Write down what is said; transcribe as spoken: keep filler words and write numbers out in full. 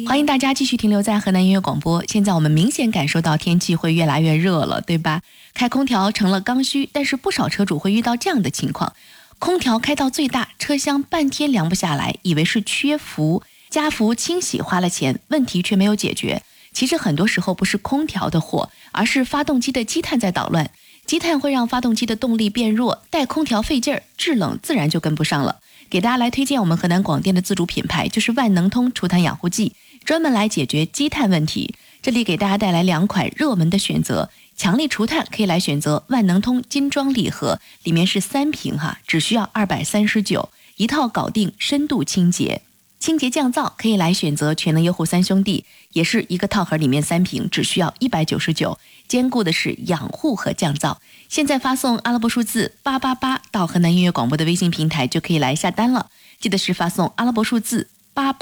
欢迎大家继续停留在河南音乐广播。现在我们明显感受到天气会越来越热了，对吧？开空调成了刚需，但是不少车主会遇到这样的情况，空调开到最大，车厢半天凉不下来，以为是缺氟，加氟清洗花了钱，问题却没有解决。其实很多时候不是空调的祸，而是发动机的积碳在捣乱。积碳会让发动机的动力变弱，带空调费劲儿，制冷自然就跟不上了。给大家来推荐我们河南广电的自主品牌，就是万能通除碳养护剂，专门来解决积碳问题。这里给大家带来两款热门的选择，强力除碳可以来选择万能通精装礼盒，里面是三瓶哈，只需要二百三十九，一套搞定深度清洁。清洁降噪可以来选择全能优护三兄弟，也是一个套盒里面三瓶，只需要一百九十九，兼顾的是养护和降噪。现在发送阿拉伯数字八八八到河南音乐广播的微信平台就可以来下单了，记得是发送阿拉伯数字八八